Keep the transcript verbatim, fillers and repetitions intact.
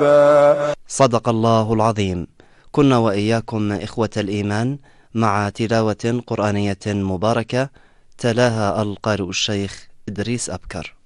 صدق الله العظيم. كنا وإياكم إخوة الإيمان مع تلاوة قرآنية مباركة تلاها القارئ الشيخ إدريس أبكر.